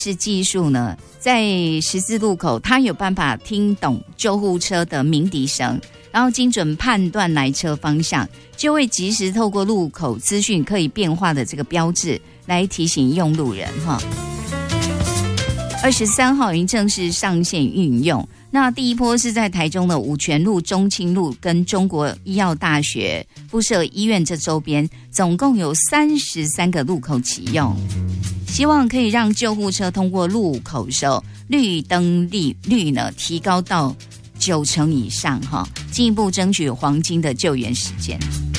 是技术呢，在十字路口，它有办法听懂救护车的鸣笛声，然后精准判断来车方向，就会及时透过路口资讯可以变化的这个标志来提醒用路人哈。23号已经正式上线运用。那第一波是在台中的五权路、中清路跟中国医药大学附设医院这周边，总共有33个路口启用，希望可以让救护车通过路口时候绿灯率呢提高到90%以上哈，进一步争取黄金的救援时间。